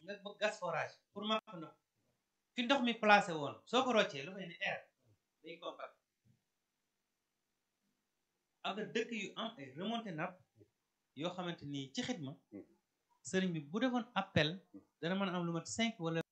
nga bëgg gas forage pour màpp ndox fi ndox mi placé woon soo ko roccee lu may ne air day compact ak dëkk yu am ay remontée nappe yoo xamante ni ci xidma sëriñ bi bu defoon appel dana mën a am lu mat 5 wala